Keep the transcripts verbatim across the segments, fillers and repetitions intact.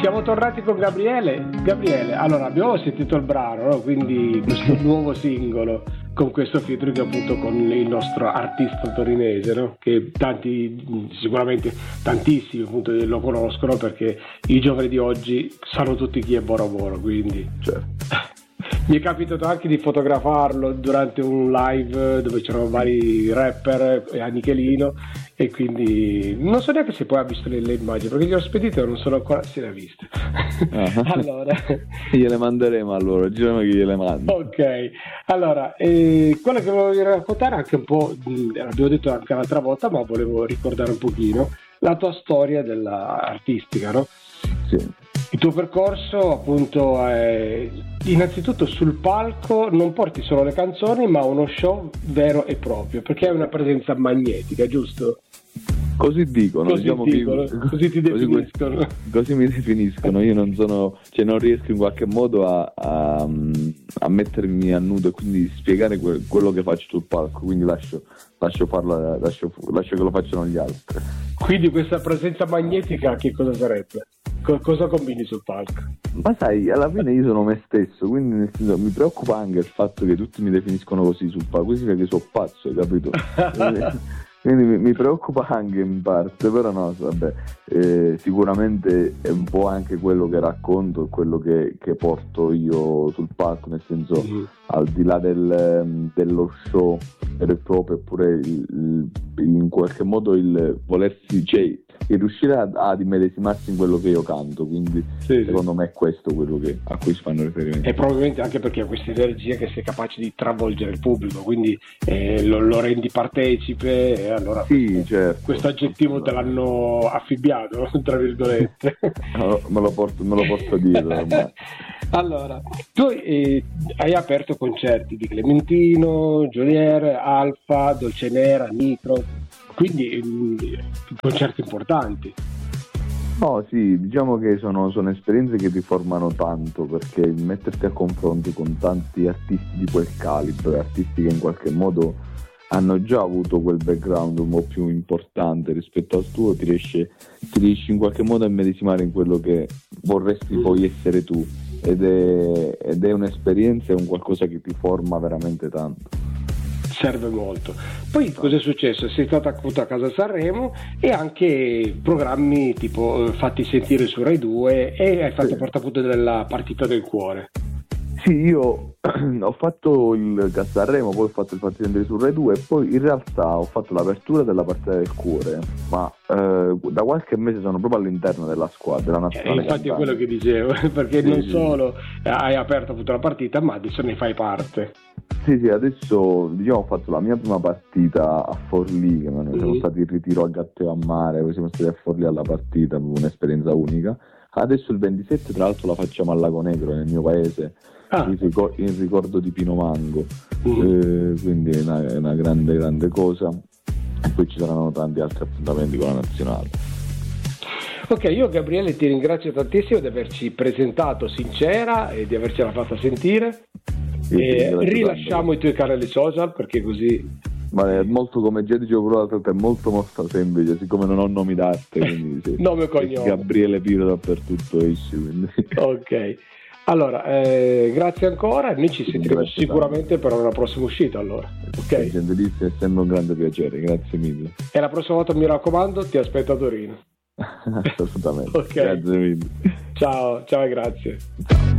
Siamo tornati con Gabriele. Gabriele, allora abbiamo sentito il brano, no? Quindi questo nuovo singolo con questo featuring appunto con il nostro artista torinese, no? Che tanti, sicuramente tantissimi appunto lo conoscono, perché i giovani di oggi sanno tutti chi è Boro Boro, quindi certo. Mi è capitato anche di fotografarlo durante un live dove c'erano vari rapper e Anichelino, e quindi non so neanche se poi ha visto le, le immagini, perché gli ho spedito e non sono ancora se le ha viste. Uh-huh. Allora gliele manderemo, allora giriamo che gliele mando. Ok, allora eh, quello che volevo raccontare anche un po', l'abbiamo detto anche l'altra volta, ma volevo ricordare un pochino la tua storia della artistica, no? Sì. Il tuo percorso appunto è innanzitutto sul palco, non porti solo le canzoni ma uno show vero e proprio, perché hai una presenza magnetica, giusto? Così dicono, così, diciamo dicono, che, così ti definiscono. Così, così mi definiscono, io non sono, cioè non riesco in qualche modo a, a, a mettermi a nudo e quindi spiegare que- quello che faccio sul palco, quindi lascio, lascio, farlo, lascio, lascio che lo facciano gli altri. Quindi questa presenza magnetica che cosa sarebbe? Co- cosa combini sul palco? Ma sai, alla fine io sono me stesso, quindi nel senso, mi preoccupa anche il fatto che tutti mi definiscono così sul palco, così che sono pazzo, hai capito? Quindi mi, mi preoccupa anche in parte, però no, vabbè, eh, sicuramente è un po' anche quello che racconto, quello che, che porto io sul palco, nel senso mm-hmm. al di là del, dello show vero e proprio, eppure il, il, in qualche modo il volersi, cioè il riuscire ad, ad immedesimarsi in quello che io canto, quindi sì, secondo sì. me è questo quello che, a cui si fanno riferimento. E probabilmente anche perché ha questa energia che sei capace di travolgere il pubblico, quindi eh, lo, lo rendi partecipe, e allora sì, questo, certo. questo aggettivo te l'hanno affibbiato, tra virgolette. No, me lo porto, me lo porto dietro ormai. Allora, tu eh, hai aperto concerti di Clementino, Jolier, Alfa, Dolce Nera, Nitro, quindi eh, concerti importanti. No, sì, diciamo che sono, sono esperienze che ti formano tanto, perché metterti a confronto con tanti artisti di quel calibro, artisti che in qualche modo hanno già avuto quel background un po' più importante rispetto al tuo, ti riesci, ti riesci in qualche modo a immedesimare in quello che vorresti poi essere tu, ed è, ed è un'esperienza, è un qualcosa che ti forma veramente tanto. Serve molto. Poi cosa è successo? Sei stato appunto a Casa Sanremo e anche programmi tipo Fatti sentire su Rai due, e hai fatto sì. parte appunto della Partita del Cuore. Sì, io ho fatto il Casa Sanremo, poi ho fatto il Fatti sentire su Rai due e poi in realtà ho fatto l'apertura della Partita del Cuore, ma eh, da qualche mese sono proprio all'interno della squadra, della nazionale. Eh, infatti è quello che dicevo, perché sì, non sì. solo hai aperto appunto la partita, ma adesso ne fai parte. Sì, sì, adesso diciamo ho fatto la mia prima partita a Forlì, che mm. siamo stati in ritiro a Gatteo a Mare, poi siamo stati a Forlì alla partita, un'esperienza unica. Adesso il ventisette tra l'altro la facciamo a Lago Negro, nel mio paese, ah. in, ricor- in ricordo di Pino Mango, mm. eh, quindi è una, è una grande grande cosa, e poi ci saranno tanti altri appuntamenti con la nazionale. Ok, io Gabriele ti ringrazio tantissimo di averci presentato Sincera e di avercela fatta sentire. E rilasciamo tanto i tuoi canali social, perché così ma è molto, come già dicevo l'altra, è molto molto semplice, siccome non ho nomi d'arte, quindi sì. Nome e cognome Gabriele Piro dappertutto esce, quindi. Ok, allora eh, grazie ancora, noi ci sentiremo grazie sicuramente tanto. Per una prossima uscita, allora ok, è gentilissimo, è sempre un grande piacere, grazie mille, e la prossima volta mi raccomando ti aspetto a Torino. Assolutamente. Okay. Grazie mille, ciao ciao e grazie. Ciao.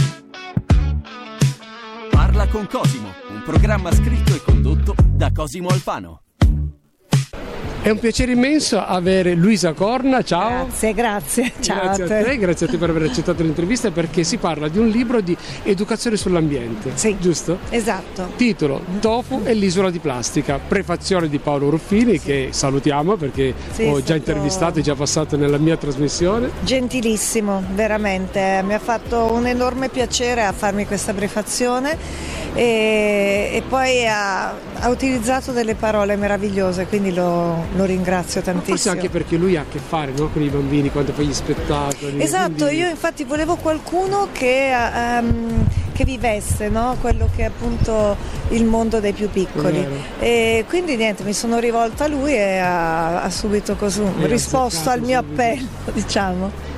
Parla con Cosimo, un programma scritto e condotto da Cosimo Alfano. È un piacere immenso avere Luisa Corna, ciao. Grazie, grazie, ciao grazie a te. te. Grazie a te per aver accettato l'intervista, perché si parla di un libro di educazione sull'ambiente, sì, giusto? Esatto. Titolo: Tofu e l'isola di plastica, prefazione di Paolo Ruffini, sì. che salutiamo perché sì, ho già stato... intervistato, è già passato nella mia trasmissione. Gentilissimo, veramente, mi ha fatto un enorme piacere a farmi questa prefazione e, e poi ha, ha utilizzato delle parole meravigliose, quindi lo lo ringrazio tantissimo. Ma forse anche perché lui ha a che fare, no, con i bambini quando fa gli spettacoli. Esatto, quindi... io infatti volevo qualcuno che, um, che vivesse, no, quello che è appunto il mondo dei più piccoli. E quindi niente, mi sono rivolta a lui e ha, ha subito così risposto al mio subito. appello, diciamo.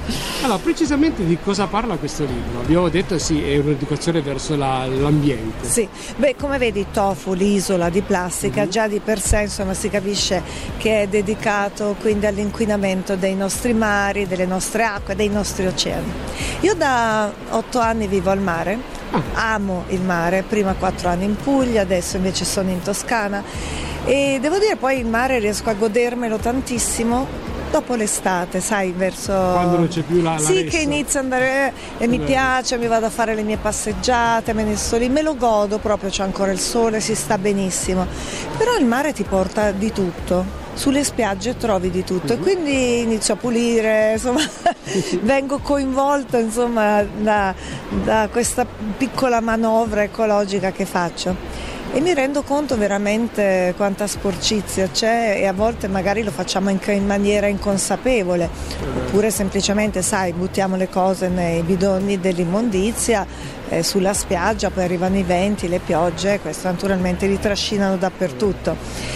Allora, precisamente di cosa parla questo libro? Abbiamo detto sì, è un'educazione verso la, l'ambiente. Sì, beh, come vedi Tofu, l'isola di plastica, mm-hmm. già di per sé insomma si capisce che è dedicato quindi all'inquinamento dei nostri mari, delle nostre acque, dei nostri oceani. Io da otto anni vivo al mare, ah. amo il mare, prima quattro anni in Puglia, adesso invece sono in Toscana e devo dire poi il mare riesco a godermelo tantissimo. Dopo l'estate, sai, verso... Quando non c'è più la, la Sì, ressa. che inizia ad andare e mi piace, mi vado a fare le mie passeggiate, me ne sto lì, me lo godo proprio, c'è ancora il sole, si sta benissimo. Però il mare ti porta di tutto, sulle spiagge trovi di tutto uh-huh. e quindi inizio a pulire, insomma, vengo coinvolta insomma da, da questa piccola manovra ecologica che faccio. E mi rendo conto veramente quanta sporcizia c'è e a volte magari lo facciamo anche in maniera inconsapevole, oppure semplicemente, sai, buttiamo le cose nei bidoni dell'immondizia eh, sulla spiaggia, poi arrivano i venti, le piogge, questo naturalmente li trascinano dappertutto.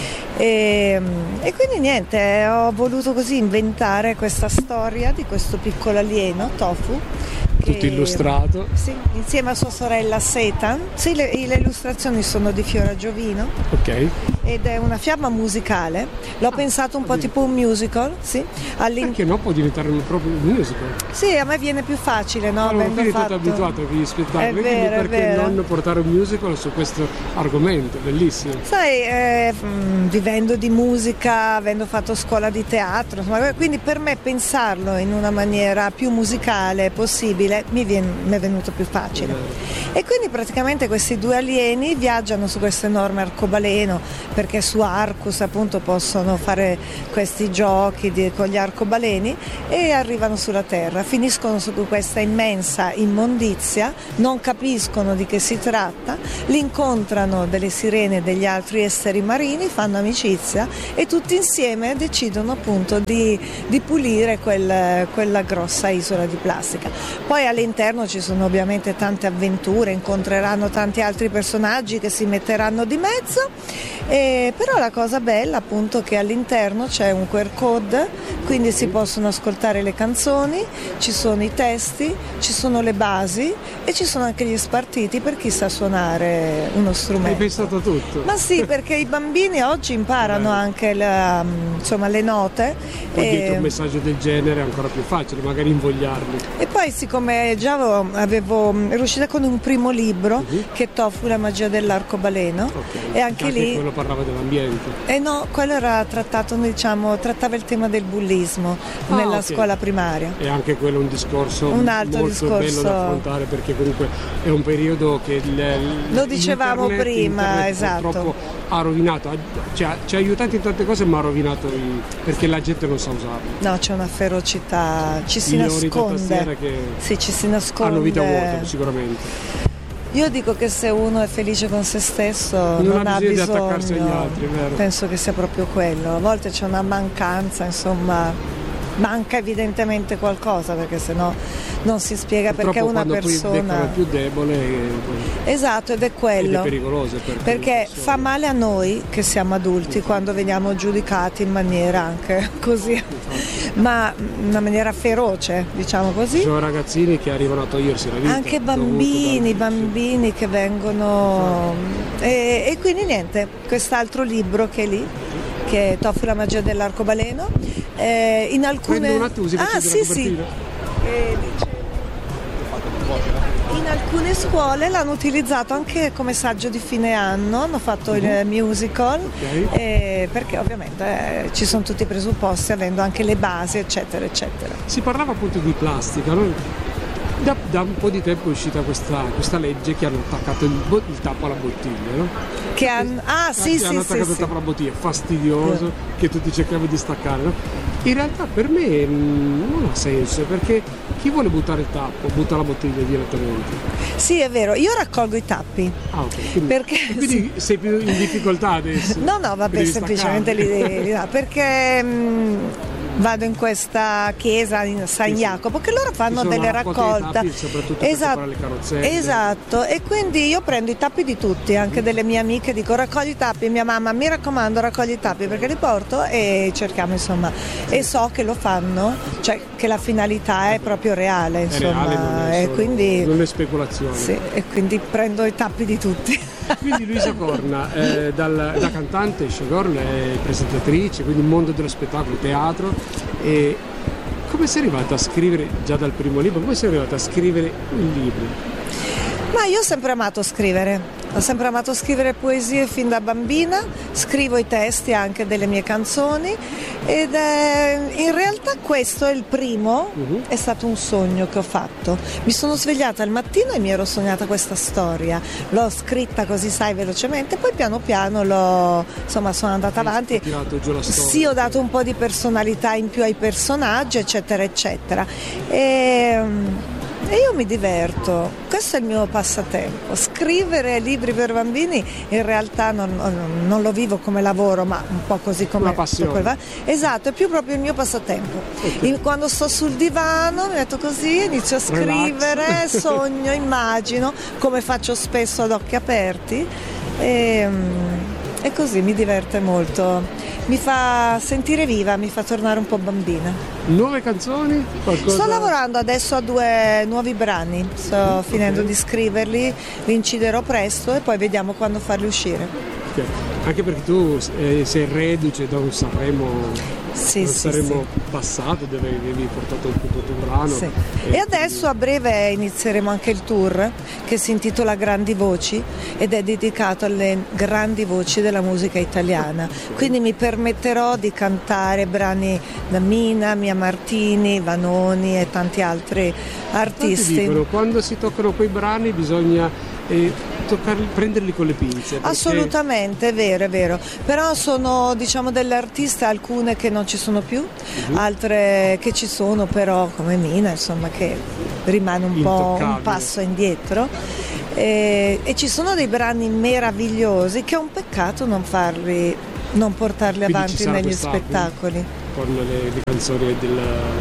E, e quindi niente, ho voluto così inventare questa storia di questo piccolo alieno, Tofu. Tutto illustrato. Sì, insieme a sua sorella Setan. Sì, le, le illustrazioni sono di Fiora Giovino. Ok. Ed è una fiaba musicale. L'ho ah, pensato un po' tipo un musical, sì. All'in... Perché no, può diventare un proprio musical? Sì, a me viene più facile, no? Ma non sei fatto... stato abituato a quegli spettacoli, è quindi vero, perché non portare un musical su questo argomento, bellissimo. Sai, eh, vivendo di musica, avendo fatto scuola di teatro, insomma, quindi per me pensarlo in una maniera più musicale possibile mi, viene, mi è venuto più facile. E quindi praticamente questi due alieni viaggiano su questo enorme arcobaleno, perché su Arcus appunto possono fare questi giochi di, con gli arcobaleni, e arrivano sulla Terra, finiscono su questa immensa immondizia, non capiscono di che si tratta, li incontrano delle sirene e degli altri esseri marini, fanno amicizia e tutti insieme decidono appunto di, di pulire quel, quella grossa isola di plastica. Poi all'interno ci sono ovviamente tante avventure, incontreranno tanti altri personaggi che si metteranno di mezzo, e però la cosa bella appunto che all'interno c'è un Q R code, quindi si possono ascoltare le canzoni, ci sono i testi, ci sono le basi e ci sono anche gli spartiti per chi sa suonare uno strumento. Hai pensato tutto? Ma sì, perché i bambini oggi imparano Beh. anche la, insomma, le note. Poi e... dietro un messaggio del genere è ancora più facile, magari invogliarli. E poi siccome già avevo, avevo riuscita con un primo libro uh-huh. che è Tofu, la magia dell'arcobaleno, okay. e anche, anche lì quello parlava dell'ambiente. Eh no, quello era trattato, diciamo, trattava il tema del bullismo ah, nella okay. scuola primaria. E anche quello è un discorso un altro molto discorso... bello da affrontare, perché comunque è un periodo che il, lo dicevamo internet, prima, internet esatto. purtroppo ha rovinato, cioè, ci ha aiutato in tante cose, ma ha rovinato i, perché la gente non sa usarlo. No, c'è una ferocità, ci si Milioni nasconde. Che sì, ci si nasconde. Hanno vita vuota sicuramente. Io dico che se uno è felice con se stesso non, non ha bisogno, bisogno di attaccarsi agli altri, vero? Penso che sia proprio quello. A volte c'è una mancanza, insomma, manca evidentemente qualcosa, perché sennò non si spiega. Purtroppo perché una quando persona poi più debole esatto, ed è quello, ed è pericoloso per perché fa male a noi che siamo adulti quando veniamo giudicati in maniera anche così, ma in una maniera feroce, diciamo così. Ci sono ragazzini che arrivano a togliersi la vita, anche bambini dal... bambini che vengono e, e quindi niente, quest'altro libro che è lì, che è Tofu, la magia dell'arcobaleno, eh, in alcune Prendo un attimo, si ah sì sì eh, dice... in alcune scuole l'hanno utilizzato anche come saggio di fine anno, hanno fatto uh-huh. il musical, okay. eh, perché ovviamente eh, ci sono tutti i presupposti, avendo anche le basi eccetera eccetera. Si parlava appunto di plastica, no? Da, da un po' di tempo è uscita questa, questa legge che hanno attaccato il, il tappo alla bottiglia, no? Che hanno, ah sì che sì hanno attaccato sì, il tappo sì. alla bottiglia, fastidioso, eh. che tutti cercavano di staccare, no? In realtà per me mh, non ha senso, perché chi vuole buttare il tappo butta la bottiglia direttamente. Sì, è vero, io raccolgo i tappi. Ah, ok. Quindi, perché, quindi sì. sei più in difficoltà adesso? No, no, vabbè, semplicemente li, li, li, perché mh, vado in questa chiesa in San sì, Jacopo, che loro fanno delle raccolte, tappi, soprattutto esatto, per le carrozzelle. Esatto, e quindi io prendo i tappi di tutti, anche delle mie amiche, dico raccogli i tappi, mia mamma mi raccomando raccogli i tappi, perché li porto e cerchiamo, insomma, e so che lo fanno, cioè che la finalità è proprio reale, insomma, è reale, non è e solo, quindi non è speculazione. Sì, e quindi prendo i tappi di tutti. Quindi Luisa Corna, eh, dal, da cantante, showgirl, è presentatrice, quindi mondo dello spettacolo, teatro. E come sei arrivata a scrivere, già dal primo libro, come sei arrivata a scrivere un libro? Ma io ho sempre amato scrivere, ho sempre amato scrivere poesie fin da bambina, scrivo i testi anche delle mie canzoni ed è, in realtà questo è il primo, uh-huh. È stato un sogno che ho fatto. Mi sono svegliata al mattino e mi ero sognata questa storia, l'ho scritta così, sai, velocemente, poi piano piano l'ho, insomma, sono andata Hai avanti. tirato giù la storia. Sì, ho dato un po' di personalità in più ai personaggi, eccetera, eccetera. E, E io mi diverto, questo è il mio passatempo. Scrivere libri per bambini in realtà non, non, non lo vivo come lavoro, ma un po' così come una passione. Esatto, è più proprio il mio passatempo. Okay. Quando sto sul divano mi metto così, inizio a scrivere, Relax. Sogno, immagino, come faccio spesso ad occhi aperti e, e così mi diverte molto. Mi fa sentire viva, mi fa tornare un po' bambina. Nuove canzoni? Qualcosa? Sto lavorando adesso a due nuovi brani, sto okay. finendo di scriverli, li inciderò presto e poi vediamo quando farli uscire. Okay. Anche perché tu eh, sei reduce da un Sanremo, sì, un sì, Sanremo sì. passato dove avevi portato il tuo brano. Sì. E, e adesso a breve inizieremo anche il tour che si intitola Grandi Voci ed è dedicato alle grandi voci della musica italiana. Okay. Quindi mi permetterò di cantare brani da Mina, Mia Martini, Vanoni e tanti altri artisti. Tanti dicono, quando si toccano quei brani bisogna e toccarli, prenderli con le pinze. Perché... Assolutamente, è vero, è vero. Però sono, diciamo, delle artiste, alcune che non ci sono più, uh-huh. altre che ci sono però, come Mina, insomma, che rimane un po' un passo indietro. E, e ci sono dei brani meravigliosi che è un peccato non farli, non portarli Quindi avanti negli spettacoli. Con le, le canzoni del...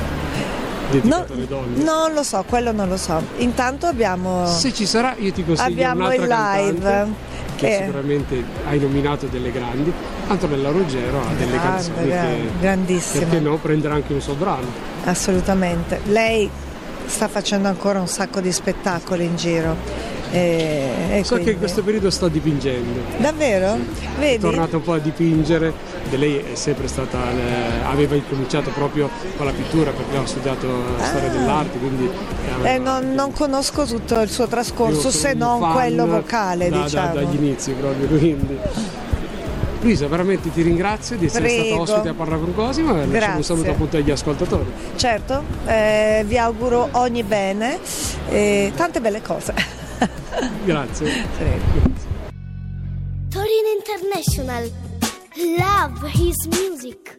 No, non lo so, quello non lo so. Intanto abbiamo. Se ci sarà, io ti consiglio abbiamo un'altra il live che, che sicuramente hai nominato delle grandi. Antonella Ruggero ha delle grande, canzoni grande, che grandissima. Perché no, prenderà anche un suo brano. Assolutamente. Lei sta facendo ancora un sacco di spettacoli in giro. E, e so quindi... che in questo periodo sto dipingendo. Davvero? Sì. Vedi? È tornata un po' a dipingere. Lei è sempre stata, eh, aveva incominciato proprio con la pittura perché ho studiato ah. storia dell'arte, quindi eh, non, non conosco tutto il suo trascorso se non quello vocale, da, diciamo. Da, dagli inizi proprio, quindi. Luisa, veramente ti ringrazio di essere Prego. stata ospite a Parla con Cosimo e lasciamo un saluto appunto agli ascoltatori. Certo, eh, vi auguro ogni bene e tante belle cose. Grazie. Prego. Torino International, love his music.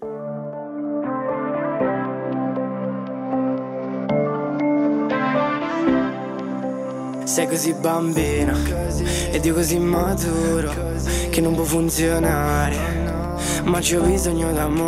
Sei così bambina ed io così maturo che non può funzionare, ma c'ho bisogno d'amore.